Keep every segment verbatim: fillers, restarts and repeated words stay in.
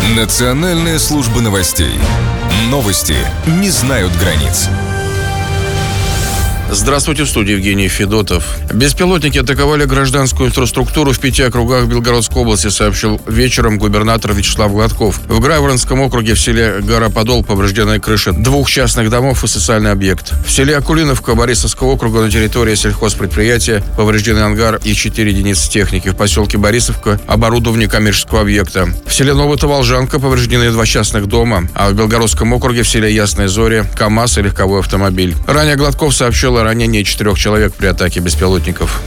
Национальная служба новостей. Новости не знают границ. Здравствуйте, в студии Евгений Федотов. Беспилотники атаковали гражданскую инфраструктуру в пяти округах Белгородской области, сообщил вечером губернатор Вячеслав Гладков. В Грайворонском округе в селе Гора-Подол повреждены крыши двух частных домов и социальный объект. В селе Акулиновка Борисовского округа на территории сельхозпредприятия повреждены ангар и четыре единицы техники. В поселке Борисовка оборудование коммерческого объекта. В селе Новотоволжанка повреждены два частных дома, а в Белгородском округе в селе Ясные Зори КАМАЗ и легковой автомобиль. Ранее Гладков сообщил о ранении четырех человек при атаке беспилотников.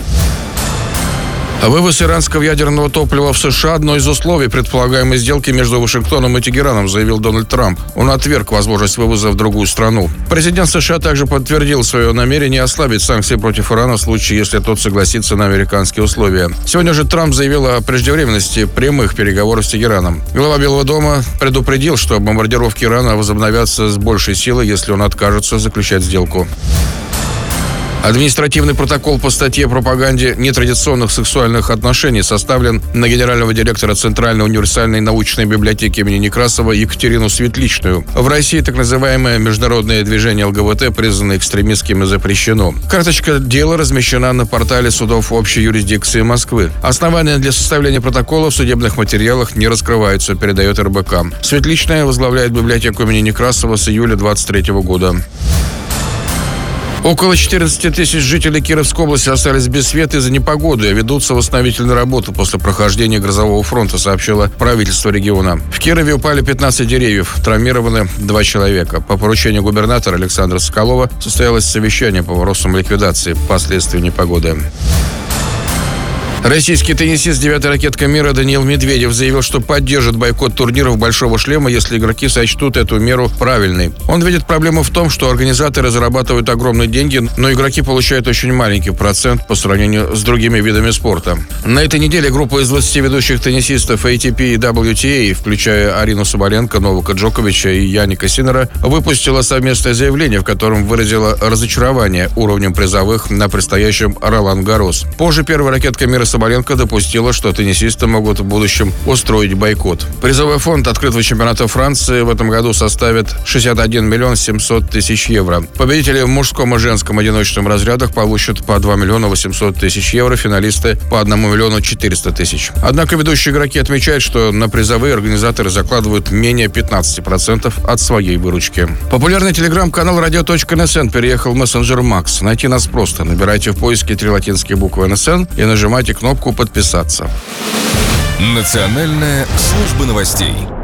Вывоз иранского ядерного топлива в США – одно из условий предполагаемой сделки между Вашингтоном и Тегераном, заявил Дональд Трамп. Он отверг возможность вывоза в другую страну. Президент США также подтвердил свое намерение ослабить санкции против Ирана в случае, если тот согласится на американские условия. Сегодня же Трамп заявил о преждевременности прямых переговоров с Тегераном. Глава Белого дома предупредил, что бомбардировки Ирана возобновятся с большей силой, если он откажется заключать сделку. Административный протокол по статье о пропаганде нетрадиционных сексуальных отношений составлен на генерального директора Центральной универсальной научной библиотеки имени Некрасова Екатерину Светличную. В России так называемое международное движение ЛГБТ признано экстремистским и запрещено. Карточка дела размещена на портале судов общей юрисдикции Москвы. Основания для составления протокола в судебных материалах не раскрываются, передает эр бэ ка. Светличная возглавляет библиотеку имени Некрасова с июля двадцать третьего года. Около четырнадцати тысяч жителей Кировской области остались без света из-за непогоды, и ведутся восстановительные работы после прохождения грозового фронта, сообщило правительство региона. В Кирове упали пятнадцать деревьев, травмированы два человека. По поручению губернатора Александра Соколова состоялось совещание по вопросам ликвидации последствий непогоды. Российский теннисист девятой ракетка мира Даниил Медведев заявил, что поддержит бойкот турниров «Большого шлема», если игроки сочтут эту меру правильной. Он видит проблему в том, что организаторы зарабатывают огромные деньги, но игроки получают очень маленький процент по сравнению с другими видами спорта. На этой неделе группа из двадцати ведущих теннисистов эй ти пи и дабл ю ти эй, включая Арину Соболенко, Новака Джоковича и Яника Синнера, выпустила совместное заявление, в котором выразила разочарование уровнем призовых на предстоящем Ролан-Гаррос. Позже первая ракетка мира Соболенко допустила, что теннисисты могут в будущем устроить бойкот. Призовой фонд открытого чемпионата Франции в этом году составит шестьдесят один миллион семьсот тысяч евро. Победители в мужском и женском одиночном разрядах получат по два миллиона восемьсот тысяч евро, финалисты по одному миллиону четыреста тысяч. Однако ведущие игроки отмечают, что на призовые организаторы закладывают менее пятнадцати процентов от своей выручки. Популярный телеграм-канал радио точка эн эс эн переехал в мессенджер Макс. Найти нас просто. Набирайте в поиске три латинские буквы эн эс эн и нажимайте кнопку «Подписаться». Национальная служба новостей.